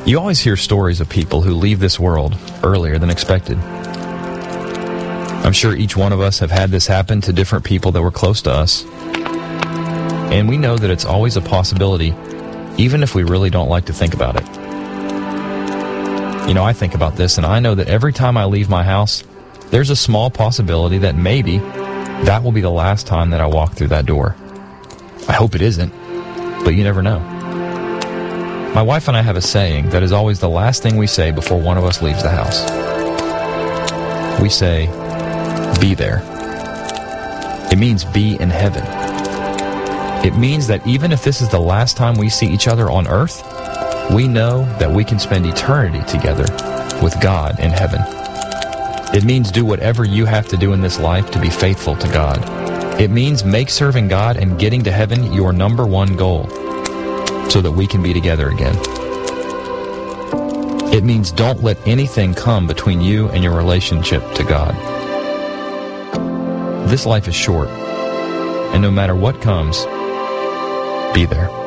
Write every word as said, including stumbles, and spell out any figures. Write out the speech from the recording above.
You always hear stories of people who leave this world earlier than expected. I'm sure each one of us have had this happen to different people that were close to us. And we know that it's always a possibility, even if we really don't like to think about it. You know, I think about this, and I know that every time I leave my house, there's a small possibility that maybe that will be the last time that I walk through that door. I hope it isn't, but you never know. My wife and I have a saying that is always the last thing we say before one of us leaves the house. We say, be there. It means be in heaven. It means that even if this is the last time we see each other on earth, we know that we can spend eternity together with God in heaven. It means do whatever you have to do in this life to be faithful to God. It means make serving God and getting to heaven your number one goal, so that we can be together again. It means don't let anything come between you and your relationship to God. This life is short, and no matter what comes, be there.